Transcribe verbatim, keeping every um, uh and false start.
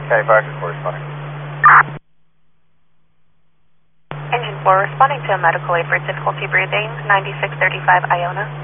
County Fire four responding. Engine four responding to a medical aid for difficulty breathing, ninety-six thirty-five Iona.